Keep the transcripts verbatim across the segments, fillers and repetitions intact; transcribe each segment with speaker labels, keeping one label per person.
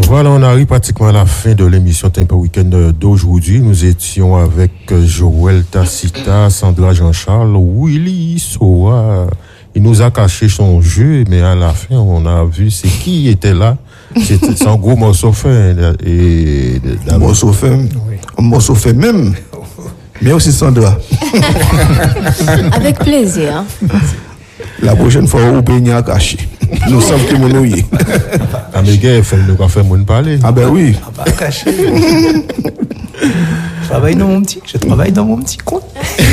Speaker 1: Voilà, on arrive pratiquement à la fin de l'émission Tempo Weekend d'aujourd'hui. Nous étions avec Joël Tacita, Sandra Jean-Charles, Willy Soa. Il nous a caché son jeu, mais à la fin, on a vu c'est qui était là. C'est un gros morceau fin. Et,
Speaker 2: un morceau fin, oui. Un morceau fin même. Mais aussi Sandra.
Speaker 3: Avec plaisir.
Speaker 2: La prochaine fois, on peut y a caché. Nous sommes que mon ouïe.
Speaker 1: Ah, mais gars, il faut nous faire mon parler.
Speaker 2: Ah, ben oui.
Speaker 4: Ah, bah, caché. Je travaille dans mon petit, je travaille dans mon petit coin.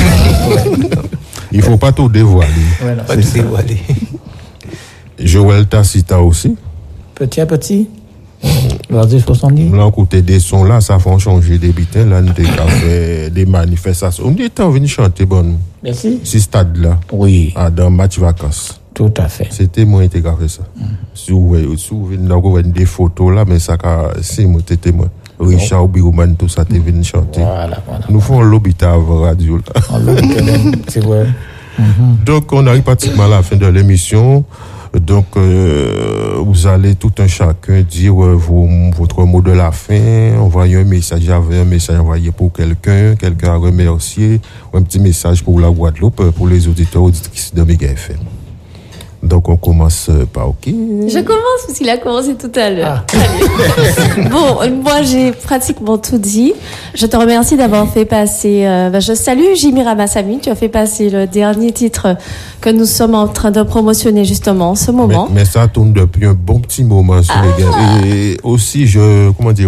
Speaker 1: Il faut pas tout dévoiler.
Speaker 4: Ouais, non, pas tout dévoiler.
Speaker 1: Joël Tacita aussi.
Speaker 5: Petit à petit. Vas-y, soixante-dix.
Speaker 1: Là, côté des sons là, ça fait changer des bitins. Là, nous avons fait des manifestations. On était venu chanter, bon.
Speaker 5: Merci.
Speaker 1: Ce stade-là.
Speaker 5: Oui.
Speaker 1: Ah, dans match vacances.
Speaker 5: Tout à fait.
Speaker 1: C'était moi qui ai fait ça. Mm. Si vous voyez des photos là, mais ça, c'est moi, c'était moi. Richard Birouman, tout ça, t'es venu chanter.
Speaker 5: Voilà, voilà.
Speaker 1: Nous faisons l'hôpital avant radio là.
Speaker 5: On l'hôpital, c'est vrai.
Speaker 1: Mm-hmm. Donc, on arrive pratiquement à la fin de l'émission. Donc, euh, vous allez tout un chacun dire euh, vos, votre mot de la fin, envoyer un message, j'avais un message envoyé pour quelqu'un, quelqu'un à remercier, ou un petit message pour la Guadeloupe, pour les auditeurs, auditrices de Méga F M. Donc, on commence par OK.
Speaker 3: Je commence parce qu'il a commencé tout à l'heure. Ah. Bon, moi, j'ai pratiquement tout dit. Je te remercie d'avoir fait passer... Euh, ben, je salue Jimmy Ramassamy. Tu as fait passer le dernier titre que nous sommes en train de promotionner justement en ce moment.
Speaker 1: Mais, mais ça tourne depuis un bon petit moment sur ah. les gars. Et aussi, je... Comment dire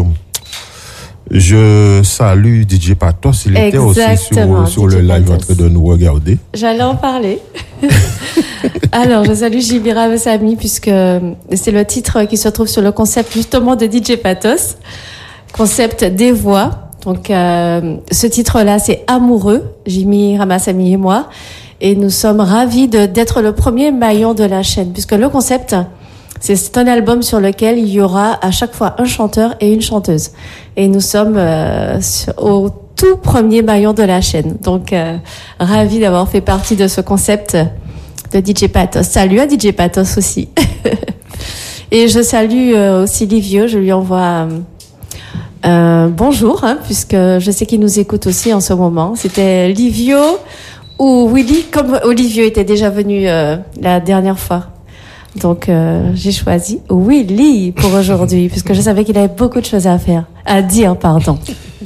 Speaker 1: Je salue D J Patos. Il était
Speaker 3: Exactement,
Speaker 1: aussi sur, sur le live en train de nous regarder.
Speaker 3: J'allais en parler. Alors, je salue Jimmy Ramassamy puisque c'est le titre qui se trouve sur le concept justement de D J Patos. Concept des voix. Donc, euh, ce titre-là, c'est Amoureux, Jimmy Ramassamy et moi. Et nous sommes ravis de, d'être le premier maillon de la chaîne puisque le concept... C'est un album sur lequel il y aura à chaque fois un chanteur et une chanteuse. Et nous sommes euh, au tout premier maillon de la chaîne. Donc, euh, ravis d'avoir fait partie de ce concept de D J Patos. Salut à D J Patos aussi. Et je salue euh, aussi Livio. Je lui envoie un euh, bonjour, hein, puisque je sais qu'il nous écoute aussi en ce moment. C'était Livio ou Willy, comme Olivio était déjà venu euh, la dernière fois. Donc, euh, j'ai choisi Willy pour aujourd'hui, puisque je savais qu'il avait beaucoup de choses à faire, à dire, pardon.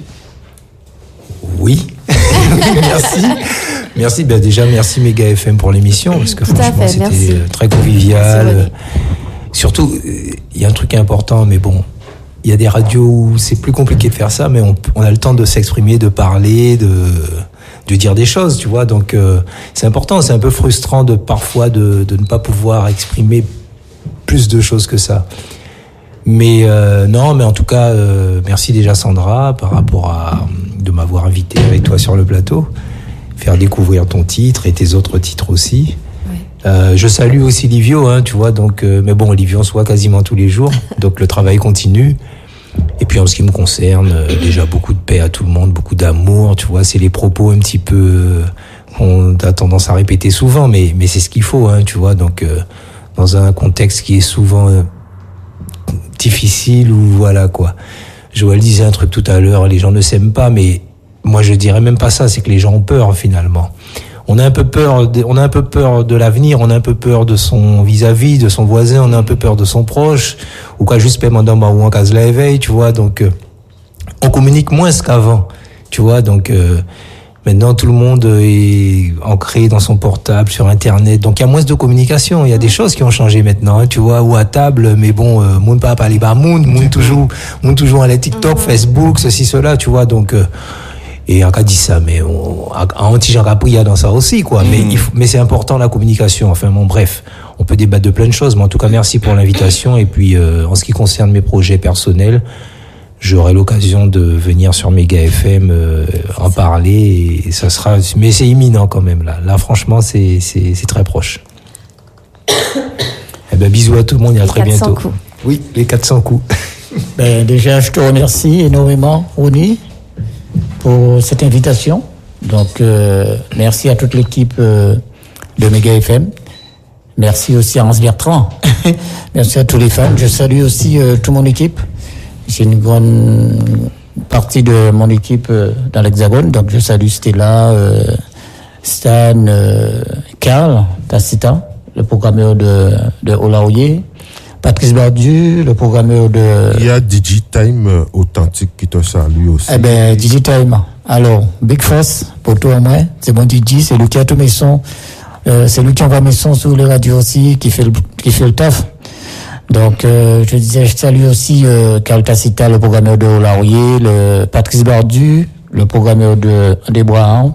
Speaker 4: Oui. Merci. Merci. Ben déjà, merci Méga F M pour l'émission, parce que
Speaker 3: Tout
Speaker 4: franchement, c'était merci. Très convivial. Merci, surtout, il y a un truc important, mais bon, il y a des radios où c'est plus compliqué de faire ça, mais on, on a le temps de s'exprimer, de parler, de... de dire des choses, tu vois, donc euh, c'est important, c'est un peu frustrant de parfois de, de ne pas pouvoir exprimer plus de choses que ça. Mais euh, non, mais en tout cas, euh, merci déjà Sandra par rapport à de m'avoir invité avec toi sur le plateau, faire découvrir ton titre et tes autres titres aussi. Oui. Euh, je salue aussi Livio, hein, tu vois, donc, euh, mais bon, Livio on se voit quasiment tous les jours, donc le travail continue. Et puis en ce qui me concerne, euh, déjà beaucoup de paix à tout le monde, beaucoup d'amour, tu vois, c'est les propos un petit peu euh, qu'on a tendance à répéter souvent, mais mais c'est ce qu'il faut, hein, tu vois, donc euh, dans un contexte qui est souvent euh, difficile ou voilà quoi. Joël disait un truc tout à l'heure, les gens ne s'aiment pas, mais moi je dirais même pas ça, c'est que les gens ont peur finalement. On a un peu peur, de, on a un peu peur de l'avenir, on a un peu peur de son vis-à-vis, de son voisin, on a un peu peur de son proche, ou quoi, juste pendant ou en case la éveil, tu vois, donc, euh, on communique moins qu'avant, tu vois, donc, euh, maintenant tout le monde est ancré dans son portable, sur Internet, donc il y a moins de communication, il y a des choses qui ont changé maintenant, hein, tu vois, ou à table, mais bon, euh, monde pas à parler bas, monde, monde toujours, monde toujours à la TikTok, mm-hmm. Facebook, ceci, cela, tu vois, donc, euh, et on a dit ça, mais on, en Jean Capri, il y a dans ça aussi, quoi. Mmh. Mais, il faut, mais c'est important la communication. Enfin, bon, bref, on peut débattre de plein de choses, mais en tout cas, merci pour l'invitation. Et puis, euh, en ce qui concerne mes projets personnels, j'aurai l'occasion de venir sur Méga F M euh, en parler. Et ça sera, mais c'est imminent quand même là. Là, franchement, c'est c'est, c'est très proche. Eh ben, bisous à tout le monde et à très bientôt.
Speaker 3: Coups.
Speaker 4: Oui, les quatre cents coups.
Speaker 5: Ben, déjà, je te remercie énormément, Ronnie, pour cette invitation. Donc, euh, merci à toute l'équipe euh, de Méga F M. Merci aussi à Hans Bertrand. Merci à tous les fans. Je salue aussi euh, toute mon équipe. j'ai une grande partie de mon équipe euh, dans l'Hexagone, donc je salue Stella, euh, Stan, euh, Karl, Tacita, le programmeur de, de Olaoye, Patrice Bardu, le programmeur de...
Speaker 1: Il y a Digitime Authentique qui te salue aussi.
Speaker 5: Eh ben, Digitime. Alors, Big Force, pour toi et moi, c'est mon D J, c'est lui qui a tous mes sons, euh, c'est lui qui envoie mes sons sur les radios aussi, qui fait le, qui fait le taf. Donc, euh, je disais, je salue aussi euh, Karl Tacita, le programmeur de Olaoye, le Patrice Bardu, le programmeur de Desbois.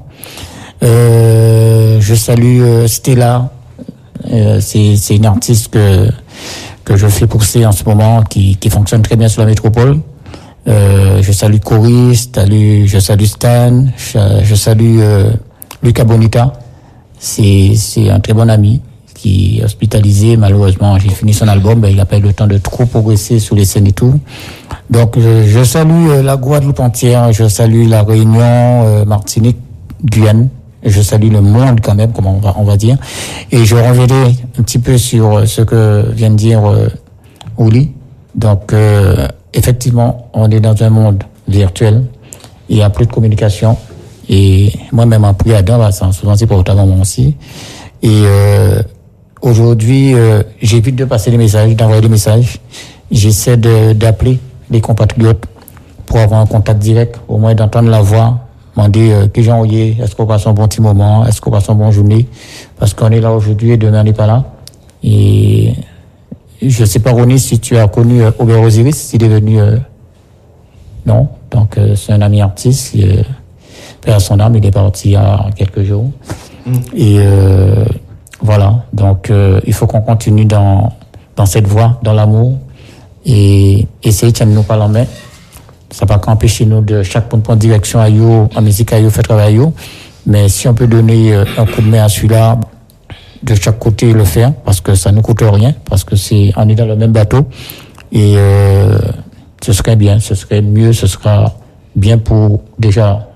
Speaker 5: Euh, je salue euh, Stella, euh, c'est, c'est une artiste que que je fais pousser en ce moment, qui, qui fonctionne très bien sur la métropole. Euh, je salue Cory, je salue, je salue Stan, je, je salue euh, Luca Bonita. C'est, c'est un très bon ami qui est hospitalisé. Malheureusement, j'ai fini son album, ben, il n'a pas eu le temps de trop progresser sur les scènes et tout. Donc, je, je salue euh, la Guadeloupe entière, je salue la Réunion, euh, Martinique, Guyane. Je salue le monde quand même, comme on va, on va dire. Et je reviendrai un petit peu sur ce que vient de dire euh, Ouli. Donc, euh, effectivement, on est dans un monde virtuel. Il n'y a plus de communication. Et moi-même, en prière dedans, ça souvent c'est pour ta maman aussi. Et euh, aujourd'hui, euh, j'évite de passer des messages, d'envoyer des messages. J'essaie de, d'appeler les compatriotes pour avoir un contact direct, au moins d'entendre la voix. Demander euh, que gens est, est-ce qu'on passe un bon petit moment, est-ce qu'on passe une bonne journée, parce qu'on est là aujourd'hui et demain on n'est pas là. Et je sais pas, Ronnie, si tu as connu euh, Aubert Osiris, il est venu, euh, non, donc euh, c'est un ami artiste, euh, père à son âme, il est parti il y a quelques jours. Mm. Et euh, voilà, donc euh, il faut qu'on continue dans dans cette voie, dans l'amour, et essayer de tenir nous par la main. Ça ne va pas empêcher nous de chaque point de prendre direction à you, en musique à you, faire travail à you. Mais si on peut donner un coup de main à celui-là, de chaque côté le faire, parce que ça ne coûte rien, parce que c'est, on est dans le même bateau. Et euh, ce serait bien, ce serait mieux, ce sera bien pour déjà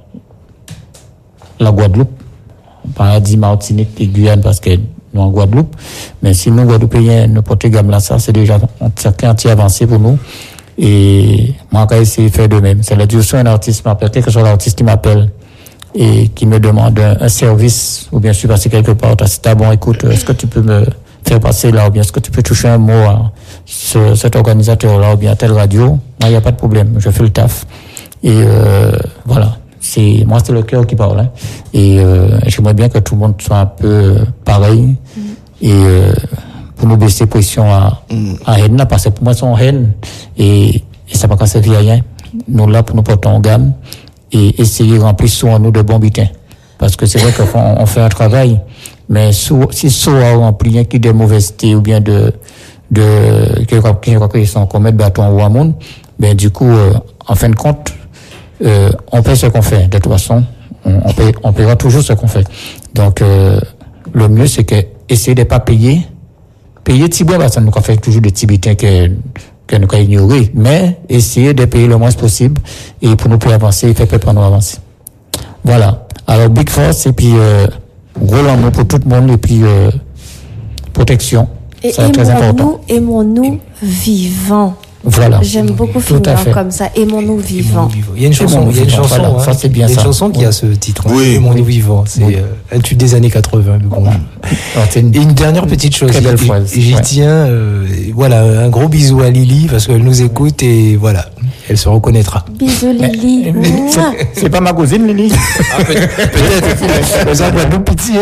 Speaker 5: la Guadeloupe, paradis, Martinique et Guyane, parce que nous en Guadeloupe. Mais si nous, Guadeloupéens, nous portons gamme là, ça, c'est déjà un certain petit avancé pour nous. Et moi, quand essayer de faire de même, c'est la direction un artiste m'appelle, quel que soit l'artiste qui m'appelle et qui me demande un, un service, ou bien je suis passé quelque part, c'est ah bon, écoute, est-ce que tu peux me faire passer là, ou bien est-ce que tu peux toucher un mot à ce, cet organisateur-là, ou bien à telle radio? Moi, il n'y a pas de problème, je fais le taf. Et euh, voilà, c'est moi, c'est le cœur qui parle. Hein. Et euh, j'aimerais bien que tout le monde soit un peu pareil. Mm. Et euh, pour nous baisser pression à, mm. à haine, parce que pour moi, c'est en haine. Et, et ça ne va pas servir à rien. Nous, là, pour nous porter en gamme et essayer de remplir sur nous de bons butins. Parce que c'est vrai qu'on on fait un travail, mais sous, si sous a rempli un qui de mauvaiseté ou bien de, de, qui sont commettre bâton ou à monde, ben, du coup, euh, en fin de compte, euh, on paie ce qu'on fait. De toute façon, on, on, paie, on paiera toujours ce qu'on fait. Donc, euh, le mieux, c'est que, essayer de pas payer, payer petit bois, ça nous fait toujours des petits butins que, que nous avons ignoré, mais essayer de payer le moins possible et pour nous pour avancer, faire peuple pour nous avancer. Voilà. Alors, Big Force, et puis, euh, gros amour pour tout le monde, et puis, euh, protection.
Speaker 3: Et
Speaker 5: c'est très important.
Speaker 3: Aimons-nous vivants.
Speaker 5: Voilà.
Speaker 3: J'aime beaucoup finir comme ça. Aimons-nous vivants.
Speaker 4: Il y a une chanson, il y a une chanson, voilà, hein,
Speaker 5: ça c'est bien
Speaker 4: il y a une
Speaker 5: ça.
Speaker 4: chanson qui oui. a ce titre.
Speaker 1: Oui.
Speaker 4: Aimons-nous vivants. C'est oui. euh, un tube des années quatre-vingts. Bon.
Speaker 5: Alors, une,
Speaker 4: et une dernière petite chose.
Speaker 5: Très belle phrase.
Speaker 4: J'y
Speaker 5: ouais.
Speaker 4: tiens. Euh, voilà, un gros bisou à Lily parce qu'elle nous écoute et voilà, elle se reconnaîtra.
Speaker 3: Bisous Lily.
Speaker 5: Mais, mais, c'est, c'est pas ma cousine Lily.
Speaker 4: Ah, peut-être. peut-être. Mais ça doit nous pitié.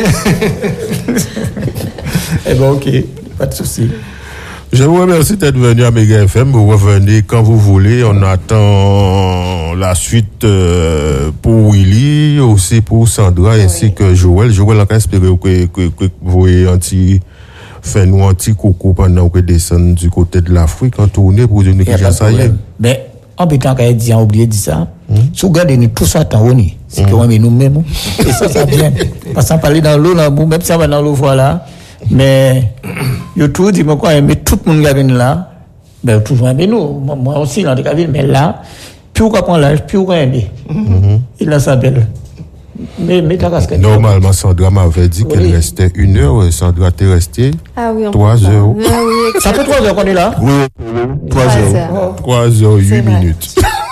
Speaker 5: Eh ben ok, pas de souci.
Speaker 1: Je vous remercie d'être venu à Méga F M. Vous revenez quand vous voulez. On attend la suite euh, pour Willy, aussi pour Sandra, oui. ainsi que Joël. Joël, on a espéré que, que, que vous ayez un petit, fait nous un petit coucou pendant que descend du côté de l'Afrique en tournée pour dire que ça y est.
Speaker 5: Mais, en pétant qu'à dit, on oublié de ça. Si vous regardez tout ça, tant on est. C'est qu'on met nous-mêmes. Et ça, ça vient. Parce qu'on parle dans l'eau, là, même si on va dans l'eau, voilà. Mais, yo tout dit, moi, quoi, mais tout le monde qui vient là, ben, toujours aimé nous. Moi aussi, dans des cabines, mais là, plus on prend l'âge, plus on aimé. Il a sa belle. Mais, mais ta casquette.
Speaker 1: Normalement, Sandra m'avait dit oui. qu'elle restait une heure. Sandra, t'es restée
Speaker 3: ah oui,
Speaker 1: trois heures.
Speaker 3: Ah oui,
Speaker 5: ça fait trois heures qu'on est là?
Speaker 1: Oui, trois heures.
Speaker 3: heures.
Speaker 1: trois heures huit
Speaker 3: C'est vrai.
Speaker 1: minutes.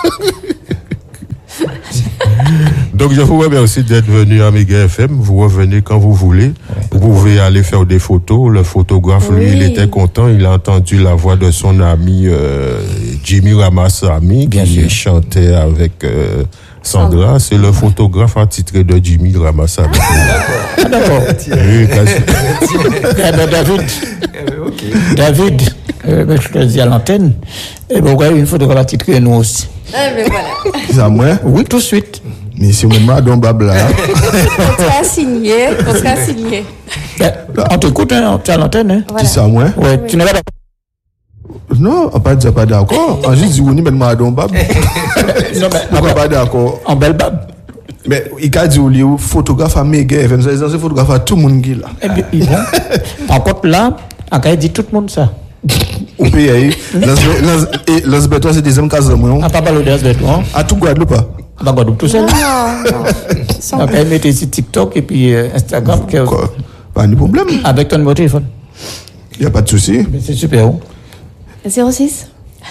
Speaker 1: Donc, je vous remercie d'être venu à Méga F M. Vous revenez quand vous voulez. Vous pouvez aller faire des photos. Le photographe, lui,
Speaker 3: Oui.
Speaker 1: il était content. Il a entendu la voix de son ami euh, Jimmy Ramassamy
Speaker 5: Bien
Speaker 1: qui
Speaker 5: sûr.
Speaker 1: chantait avec euh, Sandra. C'est le photographe attitré de Jimmy Ramassamy.
Speaker 5: Ah, d'accord.
Speaker 1: Oui, quasi.
Speaker 5: Eh ben, David, David, euh, ben, je te le dis à l'antenne, et ben, ouais, une photographe attitrée, nous aussi.
Speaker 3: Ah, ben voilà.
Speaker 2: C'est à moi.
Speaker 5: Oui, tout de suite.
Speaker 2: Mais si on me demande un babla.
Speaker 3: Contrat signé, contrat signé.
Speaker 5: Ben, on t'écoute, hein, tu es à l'antenne. Hein.
Speaker 3: Voilà.
Speaker 2: Qui c'est à moi?
Speaker 5: Ouais, tu n'es pas d'accord.
Speaker 2: Non, on pas dit pas d'accord. On juste dit on y met un bab.
Speaker 5: Non, mais
Speaker 2: Pourquoi pas d'accord?
Speaker 5: en belle bab.
Speaker 2: Mais il a dit au lieu photographe à Méga F M, c'est un photographe à tout le monde qui est là.
Speaker 5: Eh bien, il va. Par contre, là, on a dit tout le monde ça.
Speaker 2: Au pays, Las Beto, c'est des hommes qui ont
Speaker 5: On pas parlé de S toi.
Speaker 2: à tout Guadeloupe.
Speaker 5: On va Guadeloupe tout seul.
Speaker 3: Non, non, non. Sans-
Speaker 5: On a mis ici TikTok et puis euh, Instagram que-
Speaker 2: Quoi? Pas de problème.
Speaker 5: avec ton numéro de téléphone.
Speaker 2: Il n'y a pas de souci.
Speaker 5: Mais c'est super. Hein?
Speaker 3: zéro six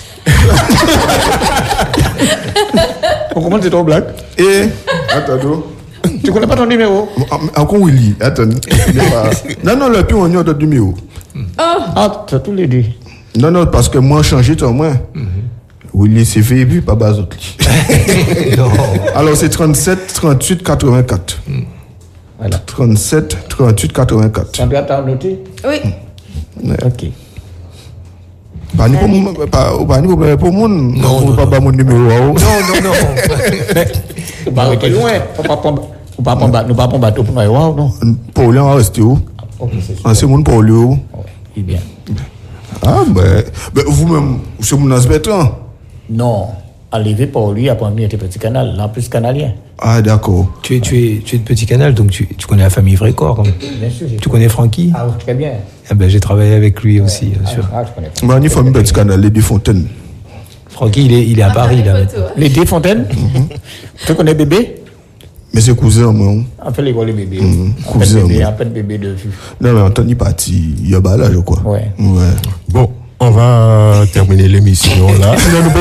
Speaker 5: On commence c'est ton blague.
Speaker 2: Et, attends,
Speaker 5: Tu connais pas ton numéro?
Speaker 2: encore Willy, attends. il est pas- Non, non, le plus on y a d'autres numéros.
Speaker 5: Ah, tu as tous les deux.
Speaker 2: Non, non, parce que moi, changé, toi, moi. Willy, c'est fait, et puis pas bas autres. Alors, c'est trente-sept, trente-huit, quatre-vingt-quatre.
Speaker 5: Voilà.
Speaker 2: trente-sept, trente-huit, quatre-vingt-quatre.
Speaker 5: Sandra, t'as noté?
Speaker 3: Oui.
Speaker 5: Ok.
Speaker 2: Pas ni pour moi, pas pas ni pour pour moi. Non, pas pas mon numéro. Non,
Speaker 4: Non, non, non.
Speaker 5: On va arrêter loin. On va pas prendre on va pas prendre- nous pas prendre bateau pour nous. Wow, non.
Speaker 2: Pour lui, on va rester où?
Speaker 5: Ok, c'est
Speaker 2: Ah, c'est mon pour lui. où?
Speaker 5: c'est bien.
Speaker 2: Ah, ben, ben vous-même, c'est mon aspectant.
Speaker 5: Non. Arrivé pour lui, après lui, était petit canal. Là, en plus canalien.
Speaker 2: Ah, d'accord.
Speaker 4: Tu es, tu es, tu es de Petit Canal, donc tu, tu connais la famille Vrécor.
Speaker 5: Bien sûr. j'ai-
Speaker 4: Tu connais Francky?
Speaker 5: Ah, très bien.
Speaker 4: Ah ben, j'ai travaillé avec lui aussi, bien sûr.
Speaker 5: Ah, je connais.
Speaker 2: Mais on y famille petit canal, les Fontaines.
Speaker 4: Francky, il est, il est à Paris, là. maintenant.
Speaker 5: Les deux fontaines. Tu connais bébé?
Speaker 2: Mais c'est cousin, moi.
Speaker 5: On fait les gros les bébés.
Speaker 2: Mhm.
Speaker 5: On fait
Speaker 2: Cousin,
Speaker 5: bébé,
Speaker 2: oui.
Speaker 5: on fait bébé de vue.
Speaker 2: Non, mais Anthony parti, il y a pas là, je crois.
Speaker 5: Ouais.
Speaker 2: Ouais.
Speaker 1: Bon, on va terminer l'émission là.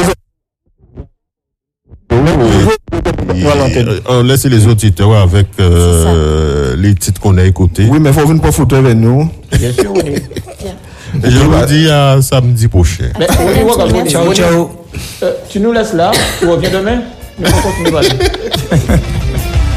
Speaker 1: Et, euh, on laisse les auditeurs avec euh, les titres qu'on a écoutés.
Speaker 2: Oui, mais il faut venir pour photo avec nous.
Speaker 5: Bien sûr, oui.
Speaker 1: Et je vous dis à samedi prochain.
Speaker 5: Mais on y voit quand même.
Speaker 4: Ciao, ciao.
Speaker 5: Euh, tu nous laisses là, tu reviens demain, mais on continue.